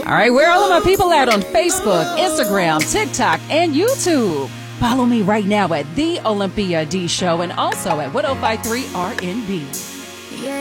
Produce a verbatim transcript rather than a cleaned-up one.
All right, where all of my people at on Facebook, Instagram, TikTok, and YouTube? Follow me right now at The Olympia D Show and also at one oh five point three R N B.